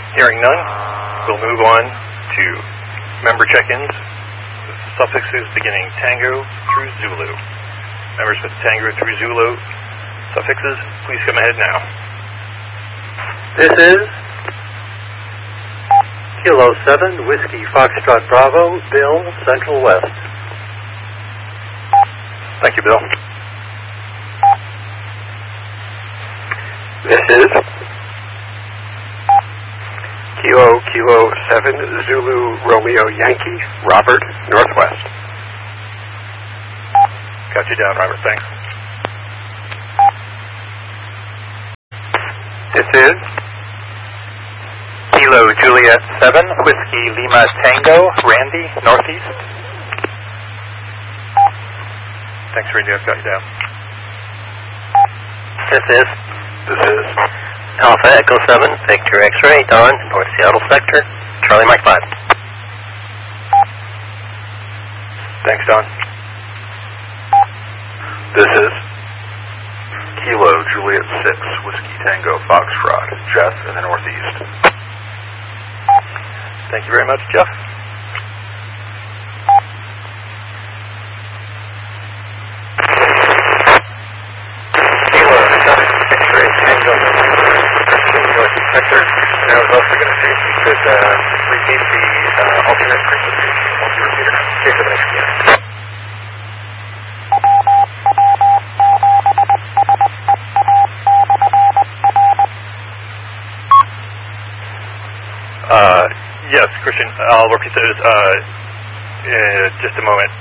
Hearing none, we'll move on to member check-ins with suffixes beginning Tango through Zulu. Members with Tango through Zulu suffixes, please come ahead now. This is Kilo 7, Whiskey Foxtrot Bravo, Bill, Central West. Thank you, Bill. This is Kilo 7, Zulu, Romeo, Yankee, Robert, Northwest. Got you down, Robert. Thanks. This is Kilo Juliet 7, Whiskey Lima Tango, Randy, Northeast. Thanks, Randy. I've got you down. This is Alpha Echo 7, Victor X-Ray, Don, North Seattle Sector, Charlie Mike 5. Thanks, Don. This is Kilo Juliet 6, Whiskey Tango Foxtrot, Jeff in the Northeast. Thank you very much, Jeff. Kilo 7, X-Ray Tango, Northeast Sector. And I was also going to see if you could repeat the alternate frequency, multi-repeater, in case of an XPN. Yes, Christian, I'll repeat those in just a moment.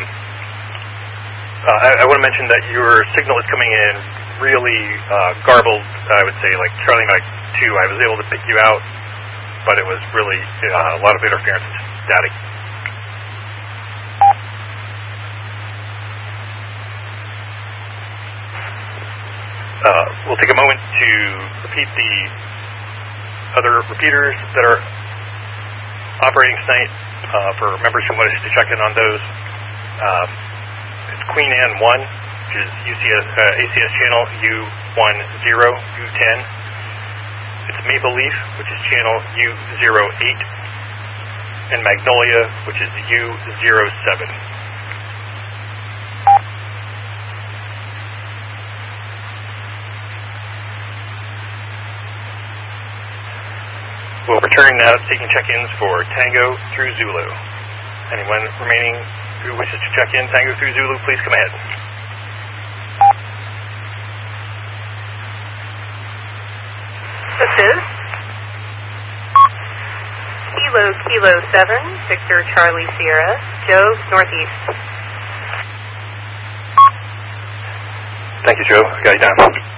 I want to mention that your signal is coming in really garbled, I would say, like Charlie Mike 2. I was able to pick you out, but it was really a lot of interference and static. We'll take a moment to repeat the other repeaters that are operating tonight for members who want us to check in on those. It's Queen Anne 1, which is ACS channel U10, U10. It's Maple Leaf, which is channel U08, and Magnolia, which is U07. We'll return now to taking check-ins for Tango through Zulu. Anyone remaining who wishes to check in Tango through Zulu, please come ahead. This is Kilo 7, Victor Charlie Sierra, Joe, Northeast. Thank you, Joe. Got you down.